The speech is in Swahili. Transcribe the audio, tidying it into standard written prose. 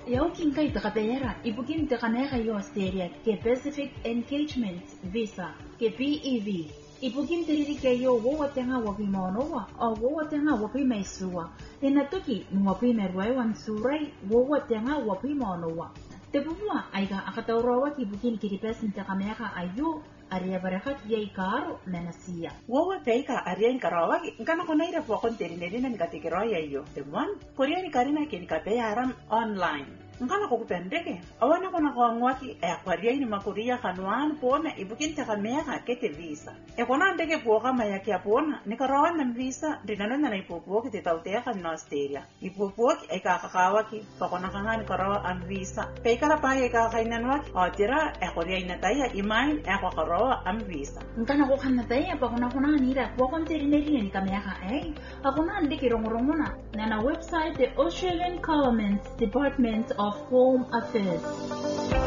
Yaukin kay takapera, ibukin takanera yo Australia ke Pacific Engagement Visa ke PEV. Ibukin tiriri ke yo wo watenga wapi maonowa o wo watenga wapi maisua. Inatuki wapi merwai wan surai wo watenga wapi maonowa. Tebua aiga akataurawa ki bukin kiripesin takamera ayu aria barakat yai karo menasia. Wowe peika aria inkarawa ngana kona ira po konterineri na nikatikiro yayo. Tebuan korea ni karina ke nikapeya aram online. Ngana ko kupendeke awana kona ko ngwaki akwaria ni makuria kanwan pona ibukin takamera kete visa. E kona ndeke po kama yake apona nikarawa na visa dinano na ipopo ke tautea kan Australia. Ipopo e kakawaki pakona kangani karawa an visa. Peika la pa e kakainanwaki atira e korea inataya imain e karawa am visa. Ngana ko kanataya pakona kona nira po konterineri ni kamera ai akona ndeke rongorongona na website the Australian Government Department of Home Affairs.